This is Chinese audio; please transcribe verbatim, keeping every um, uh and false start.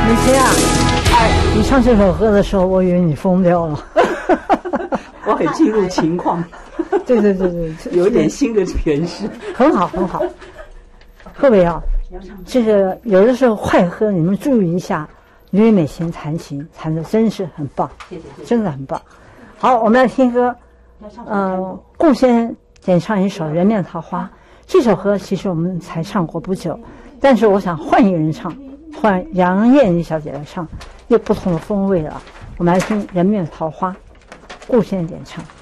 美琪啊，哎，你唱这首歌的时候，我以为你疯掉了。 我很进入情况。 对对对对， 有一点新的诠释， 很好很好。各位啊，这个有的时候快歌你们注意一下，吕美琴弹琴弹的真是很棒， 谢谢谢谢， 真的很棒。好，我们来听歌，呃，顾先演唱一首《人面桃花》。这首歌其实我们才唱过不久，但是我想换一个人唱，换杨燕妮小姐来唱，有不同的风味了。我们来听《人面桃花》，顾先演唱。